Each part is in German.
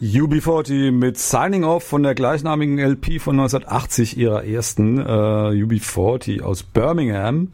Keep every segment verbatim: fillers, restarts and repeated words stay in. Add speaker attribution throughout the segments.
Speaker 1: U B vierzig mit Signing Off von der gleichnamigen L P von neunzehnhundertachtzig, ihrer ersten, äh, U B vierzig aus Birmingham.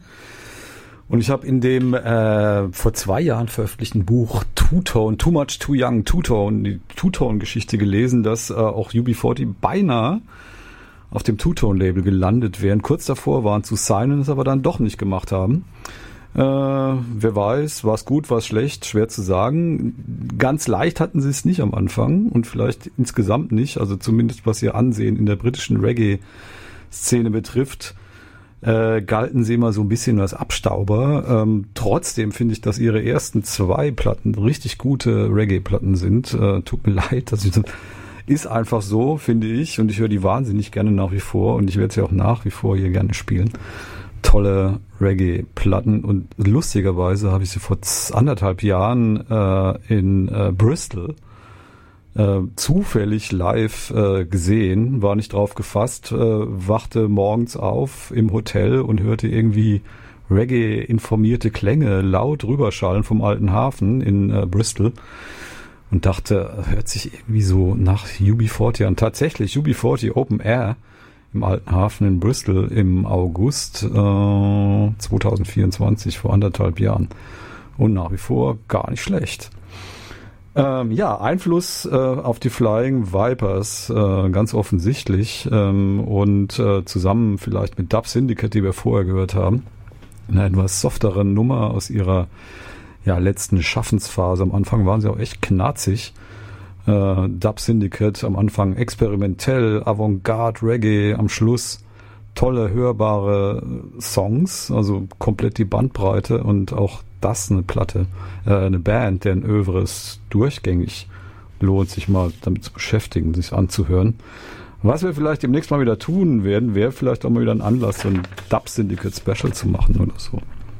Speaker 1: Und ich habe in dem äh, vor zwei Jahren veröffentlichten Buch Two-Tone, Too Much Too Young, Two-Tone, die Two-Tone-Geschichte gelesen, dass äh, auch U B vierzig beinahe auf dem Two-Tone-Label gelandet wären. Kurz davor waren zu signen, es aber dann doch nicht gemacht haben. Äh, wer weiß, war es gut, war es schlecht, schwer zu sagen. Ganz leicht hatten sie es nicht am Anfang und vielleicht insgesamt nicht, also zumindest was ihr Ansehen in der britischen Reggae-Szene betrifft, äh, galten sie immer so ein bisschen als Abstauber. Ähm, trotzdem finde ich, dass ihre ersten zwei Platten richtig gute Reggae-Platten sind. Äh, tut mir leid, dass ich so, ist einfach so, finde ich, und ich höre die wahnsinnig gerne nach wie vor und ich werde sie auch nach wie vor hier gerne spielen. Tolle Reggae-Platten und lustigerweise habe ich sie vor anderthalb Jahren äh, in äh, Bristol äh, zufällig live äh, gesehen, war nicht drauf gefasst, äh, wachte morgens auf im Hotel und hörte irgendwie Reggae-informierte Klänge laut rüberschallen vom alten Hafen in äh, Bristol und dachte, hört sich irgendwie so nach U B vierzig an. Tatsächlich, U B vierzig Open Air im alten Hafen in Bristol im August äh, zwanzig vierundzwanzig, vor anderthalb Jahren. Und nach wie vor gar nicht schlecht. Ähm, ja, Einfluss äh, auf die Flying Vipers, äh, ganz offensichtlich. Ähm, und äh, zusammen vielleicht mit Dub Syndicate, die wir vorher gehört haben, eine etwas softere Nummer aus ihrer ja, letzten Schaffensphase. Am Anfang waren sie auch echt knarzig. Uh, Dub Syndicate am Anfang experimentell, Avantgarde, Reggae, am Schluss tolle, hörbare Songs, also komplett die Bandbreite und auch das eine Platte, äh, eine Band, deren Övres durchgängig lohnt, sich mal damit zu beschäftigen, sich anzuhören. Was wir vielleicht demnächst mal wieder tun werden, wäre vielleicht auch mal wieder ein Anlass, so ein Dub Syndicate Special zu machen oder so.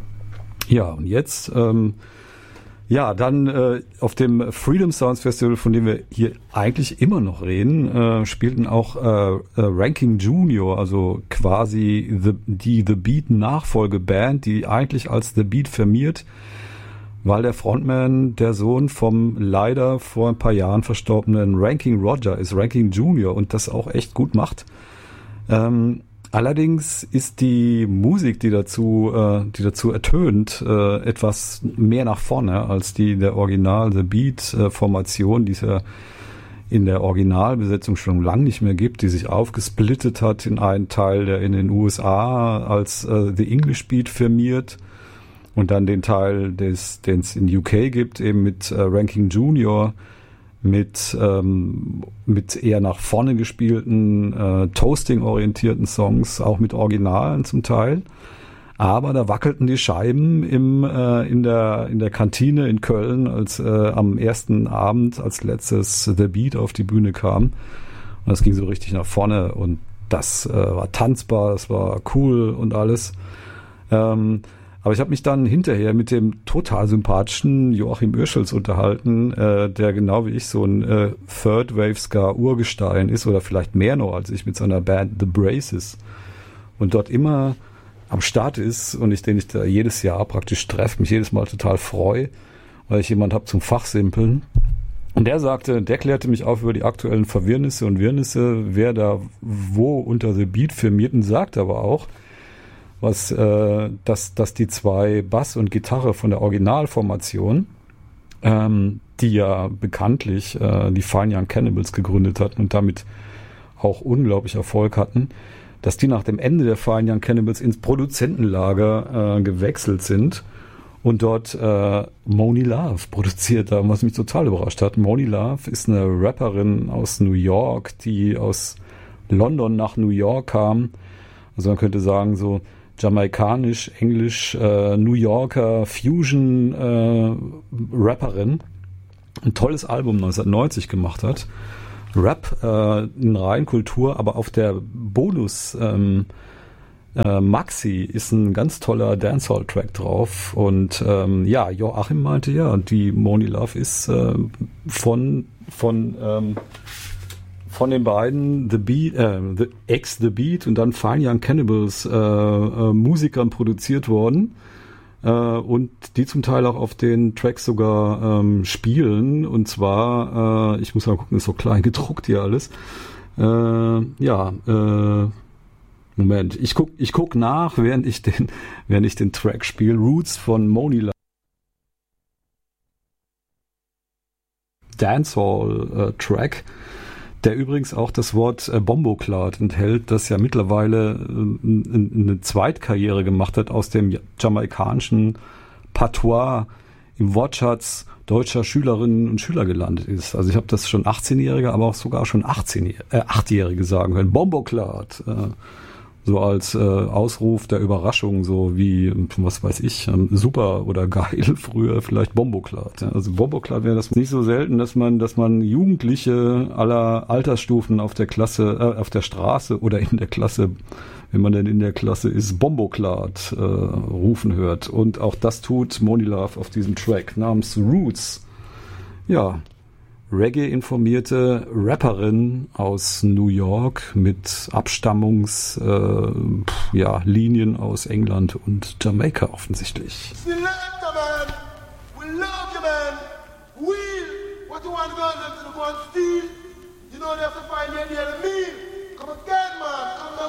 Speaker 1: Ja, und jetzt ähm, Ja, dann äh, auf dem Freedom Sounds Festival, von dem wir hier eigentlich immer noch reden, äh, spielten auch äh, äh, Ranking Junior, also quasi the, die The Beat Nachfolgeband, die eigentlich als The Beat firmiert, weil der Frontman der Sohn vom leider vor ein paar Jahren verstorbenen Ranking Roger ist, Ranking Junior, und das auch echt gut macht. Ähm, Allerdings ist die Musik, die dazu, äh, die dazu ertönt, äh, etwas mehr nach vorne als die der Original The Beat äh, Formation, die es ja in der Originalbesetzung schon lange nicht mehr gibt, die sich aufgesplittet hat in einen Teil, der in den U S A als äh, The English Beat firmiert und dann den Teil, des, den es in U K gibt, eben mit äh, Ranking Junior, mit ähm, mit eher nach vorne gespielten, äh, Toasting-orientierten Songs, auch mit Originalen zum Teil. Aber da wackelten die Scheiben im äh, in der in der Kantine in Köln, als äh, am ersten Abend als letztes The Beat auf die Bühne kam. Und das ging so richtig nach vorne und das äh, war tanzbar, das war cool und alles. Ähm, Aber ich habe mich dann hinterher mit dem total sympathischen Joachim Oeschels unterhalten, äh, der genau wie ich so ein äh, Third Wave Ska Urgestein ist oder vielleicht mehr noch als ich mit seiner Band The Braces und dort immer am Start ist und ich den ich da jedes Jahr praktisch treffe, mich jedes Mal total freue, weil ich jemand habe zum Fachsimpeln. Und der sagte, der klärte mich auf über die aktuellen Verwirrnisse und Wirrnisse, wer da wo unter The Beat firmiert, und sagt aber auch, was, äh, dass, dass die zwei Bass und Gitarre von der Originalformation, ähm, die ja bekanntlich äh, die Fine Young Cannibals gegründet hatten und damit auch unglaublich Erfolg hatten, dass die nach dem Ende der Fine Young Cannibals ins Produzentenlager äh, gewechselt sind und dort äh, Monie Love produziert haben, was mich total überrascht hat. Monie Love ist eine Rapperin aus New York, die aus London nach New York kam. Also man könnte sagen, so jamaikanisch, englisch, äh, New Yorker Fusion äh, Rapperin. Ein tolles Album neunzehnhundertneunzig gemacht hat. Rap äh, in Reinkultur, aber auf der Bonus ähm, äh, Maxi ist ein ganz toller Dancehall-Track drauf. Und ähm, ja, Joachim meinte ja, die Monie Love ist äh, von von ähm, von den beiden The Beat, äh, The Ex The Beat und dann Fine Young Cannibals äh, äh, Musikern produziert worden. äh, und die zum Teil auch auf den Tracks sogar ähm, spielen. Und zwar, äh, ich muss mal gucken, ist so klein gedruckt hier alles. Äh, ja, äh, Moment, ich guck, ich guck nach, während ich den, während ich den Track spiele. Roots von Monila. Dancehall-Track, der übrigens auch das Wort äh, Bomboclat enthält, das ja mittlerweile äh, eine Zweitkarriere gemacht hat aus dem jamaikanischen Patois im Wortschatz deutscher Schülerinnen und Schüler gelandet ist. Also ich habe das schon achtzehnjährige, aber auch sogar schon achtzehnjährige, äh, achtjährige sagen können. Bomboclat. Äh, so als äh, Ausruf der Überraschung, so wie, was weiß ich, ähm, super oder geil früher, vielleicht Bomboclat. Ja. Also Bomboclat wäre das nicht so selten, dass man, dass man Jugendliche aller Altersstufen auf der Klasse, äh, auf der Straße oder in der Klasse, wenn man denn in der Klasse ist, Bomboclat äh, rufen hört. Und auch das tut Monie Love auf diesem Track namens Roots. Ja, Reggae-informierte Rapperin aus New York mit Abstammungslinien äh, ja, Linien aus England und Jamaika offensichtlich.